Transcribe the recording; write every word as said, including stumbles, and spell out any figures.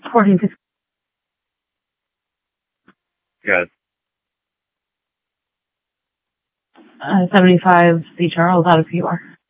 fourteen six. Good. Uh, seventy-five C. Charles out of P R.